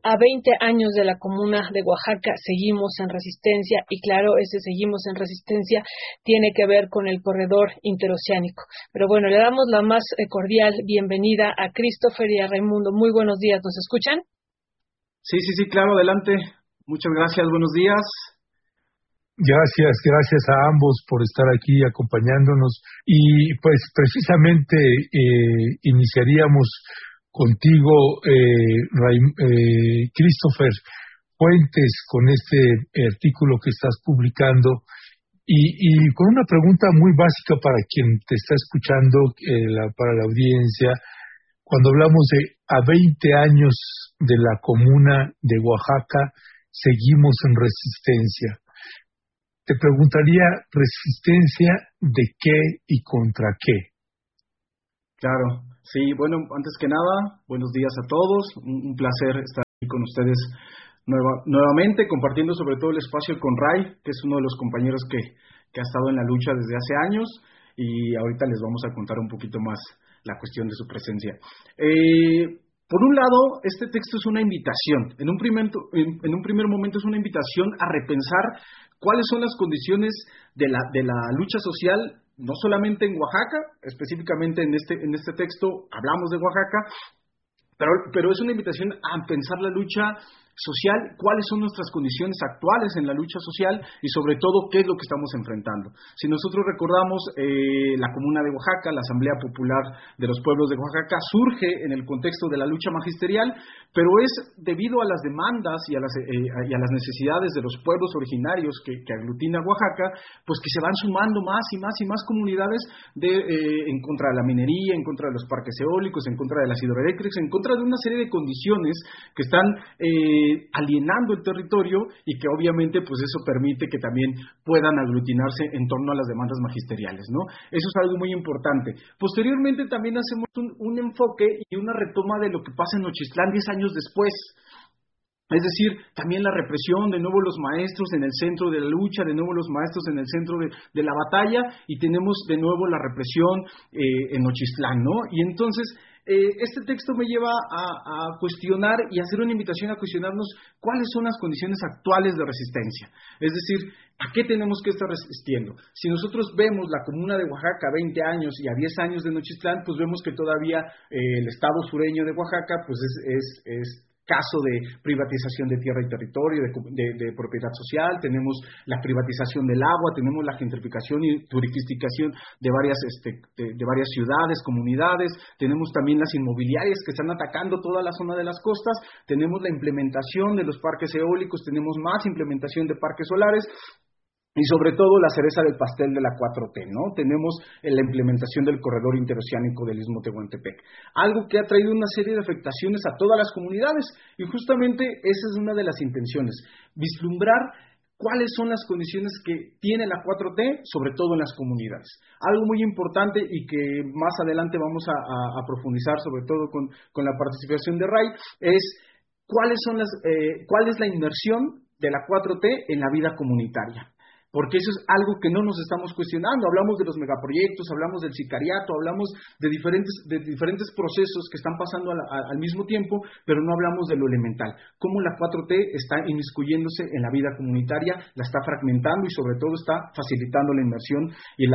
A 20 años de la comuna de Oaxaca seguimos en resistencia y claro, ese seguimos en resistencia tiene que ver con el corredor interoceánico. Pero bueno, le damos la más cordial bienvenida a Christopher y a Raimundo. Muy buenos días, ¿nos escuchan? Sí, claro, adelante. Muchas gracias, buenos días. Gracias a ambos por estar aquí acompañándonos. Y pues precisamente iniciaríamos contigo, Christopher Fuentes, con este artículo que estás publicando y con una pregunta muy básica para quien te está escuchando, para la audiencia. Cuando hablamos de a 20 años de la comuna de Oaxaca, seguimos en resistencia. Te preguntaría, ¿resistencia de qué y contra qué? Claro, sí, bueno, antes que nada, buenos días a todos, un placer estar aquí con ustedes nuevamente, compartiendo sobre todo el espacio con Ray, que es uno de los compañeros que ha estado en la lucha desde hace años, y ahorita les vamos a contar un poquito más la cuestión de su presencia. Por un lado, este texto es una invitación, en un primer momento es una invitación a repensar cuáles son las condiciones de la lucha social, no solamente en Oaxaca, específicamente en este texto hablamos de Oaxaca, pero es una invitación a pensar la lucha social, cuáles son nuestras condiciones actuales en la lucha social y sobre todo qué es lo que estamos enfrentando. Si nosotros recordamos, la Comuna de Oaxaca, la Asamblea Popular de los Pueblos de Oaxaca, surge en el contexto de la lucha magisterial, pero es debido a las demandas y a las necesidades de los pueblos originarios que aglutina Oaxaca, pues que se van sumando más y más comunidades en contra de la minería, en contra de los parques eólicos, en contra de las hidroeléctricas, en contra de una serie de condiciones que están alienando el territorio y que obviamente pues eso permite que también puedan aglutinarse en torno a las demandas magisteriales, ¿no? Eso es algo muy importante. Posteriormente también hacemos un enfoque y una retoma de lo que pasa en Nochistlán 10 años después. Es decir, también la represión, de nuevo los maestros en el centro de la lucha, de nuevo los maestros en el centro de la batalla, y tenemos de nuevo la represión en Nochistlán, ¿no? Y entonces este texto me lleva a cuestionar y hacer una invitación a cuestionarnos cuáles son las condiciones actuales de resistencia. Es decir, ¿a qué tenemos que estar resistiendo? Si nosotros vemos la Comuna de Oaxaca a 20 años y a 10 años de Nochistlán, pues vemos que todavía el estado sureño de Oaxaca pues es caso de privatización de tierra y territorio, de propiedad social, tenemos la privatización del agua, tenemos la gentrificación y turistificación de varias ciudades, comunidades, tenemos también las inmobiliarias que están atacando toda la zona de las costas, tenemos la implementación de los parques eólicos, tenemos más implementación de parques solares, y sobre todo la cereza del pastel de la 4T, ¿no? Tenemos la implementación del corredor interoceánico del Istmo Tehuantepec. Algo que ha traído una serie de afectaciones a todas las comunidades. Y justamente esa es una de las intenciones. Vislumbrar cuáles son las condiciones que tiene la 4T, sobre todo en las comunidades. Algo muy importante y que más adelante vamos a profundizar, sobre todo con la participación de Ray, es cuál es la inmersión de la 4T en la vida comunitaria. Porque eso es algo que no nos estamos cuestionando. Hablamos de los megaproyectos, hablamos del sicariato, hablamos de diferentes procesos que están pasando al mismo tiempo, pero no hablamos de lo elemental. Cómo la 4T está inmiscuyéndose en la vida comunitaria, la está fragmentando y sobre todo está facilitando la inversión y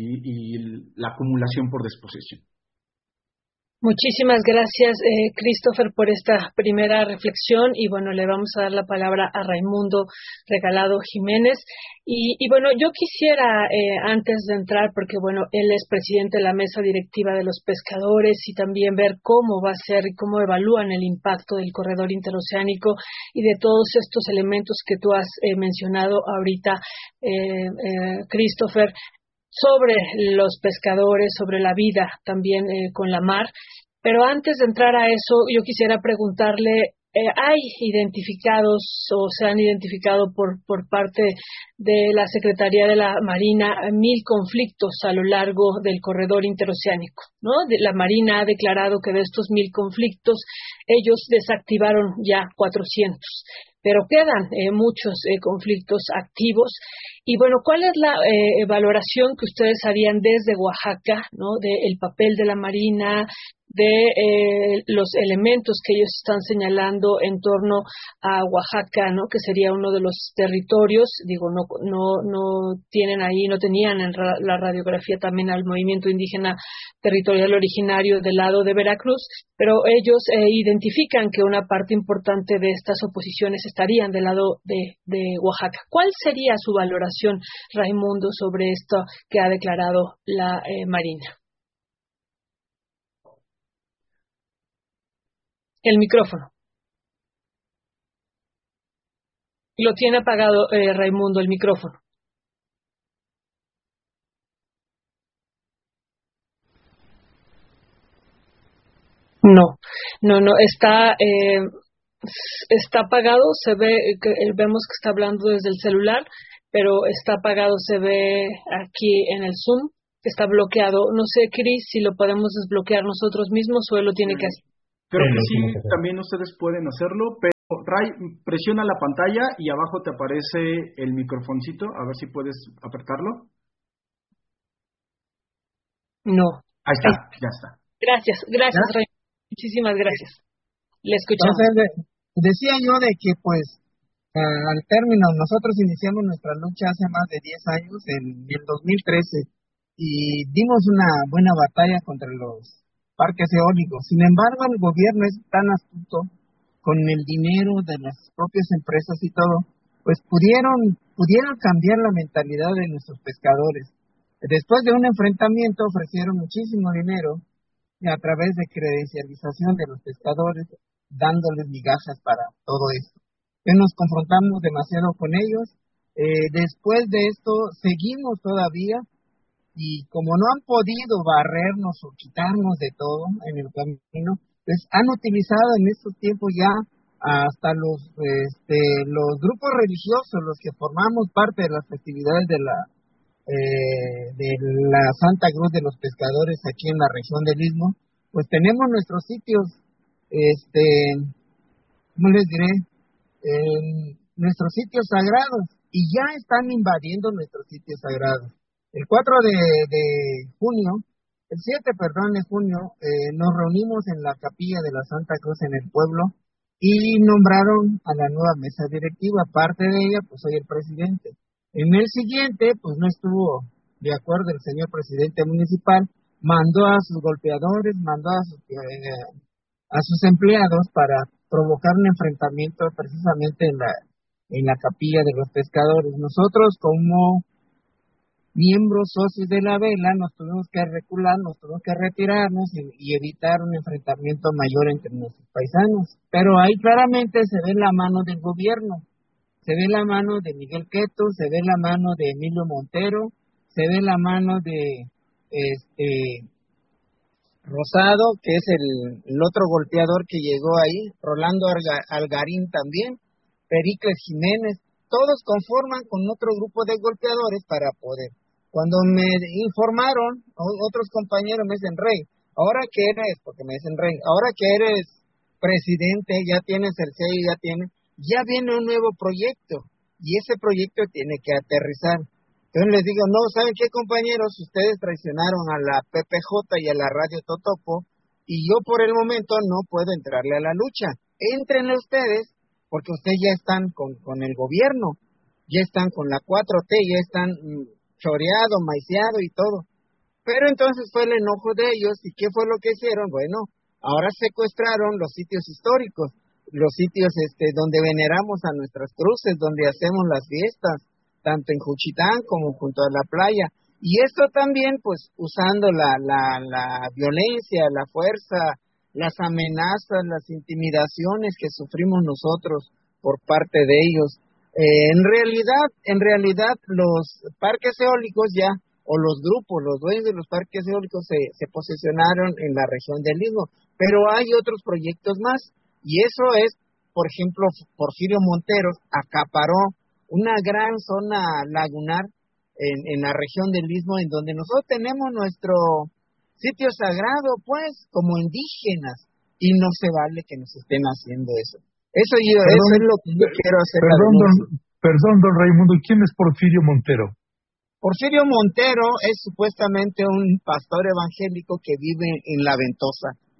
la acumulación por desposesión. Muchísimas gracias, Christopher, por esta primera reflexión y bueno, le vamos a dar la palabra a Raimundo Regalado Jiménez y bueno, yo quisiera antes de entrar, porque bueno, él es presidente de la mesa directiva de los pescadores y también ver cómo va a ser y cómo evalúan el impacto del corredor interoceánico y de todos estos elementos que tú has mencionado ahorita, Christopher, sobre los pescadores, sobre la vida también con la mar. Pero antes de entrar a eso, yo quisiera preguntarle, ¿hay identificados o se han identificado por parte de la Secretaría de la Marina 1,000 conflictos a lo largo del corredor interoceánico, ¿no? La Marina ha declarado que de estos 1,000 conflictos, ellos desactivaron ya 400. Pero quedan muchos conflictos activos. Y bueno, ¿cuál es la valoración que ustedes harían desde Oaxaca, ¿no? Del papel de la Marina, de los elementos que ellos están señalando en torno a Oaxaca, ¿no? Que sería uno de los territorios, digo, no tienen ahí, no tenían en la radiografía también al movimiento indígena territorial originario del lado de Veracruz, pero ellos identifican que una parte importante de estas oposiciones estarían del lado de Oaxaca. ¿Cuál sería su valoración, Raimundo, sobre esto que ha declarado la Marina? El micrófono. Lo tiene apagado, Raimundo, el micrófono. No, está apagado, se ve, vemos que está hablando desde el celular, pero está apagado, se ve aquí en el Zoom, está bloqueado. No sé, Cris, si lo podemos desbloquear nosotros mismos o él lo tiene que hacer. Creo que sí, también ustedes pueden hacerlo, pero Ray, presiona la pantalla y abajo te aparece el microfoncito, a ver si puedes apretarlo. No. Ahí está, ya está. Gracias, ¿Ya? Ray. Muchísimas gracias. Le escuchamos. Entonces, decía yo de que pues al término, nosotros iniciamos nuestra lucha hace más de 10 años, en el 2013, y dimos una buena batalla contra los parques eólicos. Sin embargo, el gobierno es tan astuto con el dinero de las propias empresas y todo, pues pudieron cambiar la mentalidad de nuestros pescadores. Después de un enfrentamiento ofrecieron muchísimo dinero a través de credencialización de los pescadores, dándoles migajas para todo esto. Nos confrontamos demasiado con ellos. Después de esto, seguimos todavía, y como no han podido barrernos o quitarnos de todo en el camino, pues han utilizado en estos tiempos ya hasta los grupos religiosos, los que formamos parte de las festividades de la Santa Cruz de los Pescadores aquí en la región del Istmo, pues tenemos nuestros sitios, ¿cómo les diré? Nuestros sitios sagrados, y ya están invadiendo nuestros sitios sagrados. El 7 de junio, nos reunimos en la capilla de la Santa Cruz en el pueblo y nombraron a la nueva mesa directiva. Parte de ella, pues soy el presidente. En el siguiente, pues no estuvo de acuerdo el señor presidente municipal, mandó a sus golpeadores, mandó a sus empleados para provocar un enfrentamiento precisamente en la capilla de los pescadores. Nosotros, como miembros socios de la vela, nos tuvimos que recular, nos tuvimos que retirarnos y evitar un enfrentamiento mayor entre nuestros paisanos. Pero ahí claramente se ve la mano del gobierno, se ve la mano de Miguel Queto, se ve la mano de Emilio Montero, se ve la mano de Rosado, que es el otro golpeador que llegó ahí, Rolando Algarín también, Pericles Jiménez, todos conforman con otro grupo de golpeadores para poder. Cuando me informaron, otros compañeros me dicen, Rey, ahora que eres presidente, ya tienes el sello, ya viene un nuevo proyecto, y ese proyecto tiene que aterrizar. Entonces les digo, no, ¿saben qué, compañeros? Ustedes traicionaron a la PPJ y a la Radio Totopo, y yo por el momento no puedo entrarle a la lucha. Entren ustedes, porque ustedes ya están con el gobierno, ya están con la 4T, ya están choreado, maiciado y todo. Pero entonces fue el enojo de ellos, ¿y qué fue lo que hicieron? Bueno, ahora secuestraron los sitios históricos, los sitios donde veneramos a nuestras cruces, donde hacemos las fiestas, tanto en Juchitán como junto a la playa. Y esto también, pues, usando la violencia, la fuerza, las amenazas, las intimidaciones que sufrimos nosotros por parte de ellos. En realidad, los parques eólicos ya, o los grupos, los dueños de los parques eólicos se posicionaron en la región del Istmo, pero hay otros proyectos más, y eso es, por ejemplo, Porfirio Montero acaparó una gran zona lagunar en la región del Istmo, en donde nosotros tenemos nuestro sitio sagrado, pues, como indígenas, y no se vale que nos estén haciendo eso. Eso es lo que yo quiero hacer. Perdón, don Raimundo, ¿quién es Porfirio Montero? Porfirio Montero es supuestamente un pastor evangélico que vive en La Ventosa,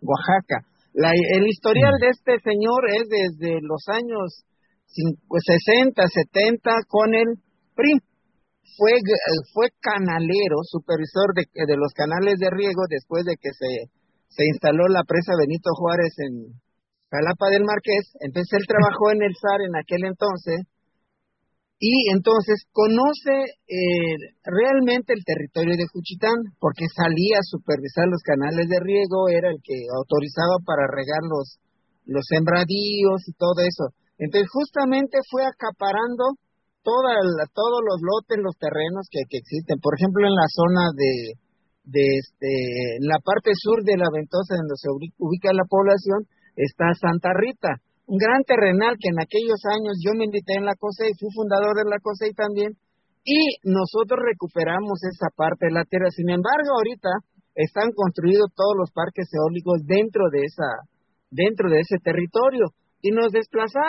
Oaxaca. El historial de este señor es desde los años 60, 70 con el PRI. Fue canalero, supervisor de los canales de riego después de que se instaló la presa Benito Juárez en Jalapa del Marqués. Entonces él trabajó en el SAR en aquel entonces y entonces conoce realmente el territorio de Juchitán, porque salía a supervisar los canales de riego, era el que autorizaba para regar los sembradíos y todo eso. Entonces justamente fue acaparando todos los lotes, los terrenos que existen. Por ejemplo, en la zona en la parte sur de la Ventosa, donde se ubica la población, está Santa Rita, un gran terrenal que en aquellos años yo me invité en la COSEI, fui fundador de la COSEI también, y nosotros recuperamos esa parte de la tierra. Sin embargo, ahorita están construidos todos los parques eólicos dentro de ese territorio, y nos desplazaron